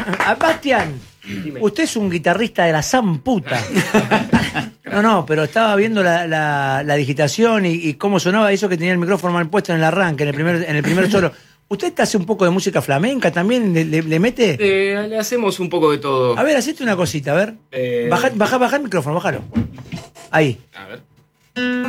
Bastián, usted es un guitarrista de la zamputa. No, pero estaba viendo la digitación y cómo sonaba eso que tenía el micrófono mal puesto en el arranque, en el primer solo. ¿Usted te hace un poco de música flamenca también? ¿Le mete? Le hacemos un poco de todo. A ver, hacete una cosita, a ver. Baja el micrófono, bájalo. Ahí. A ver.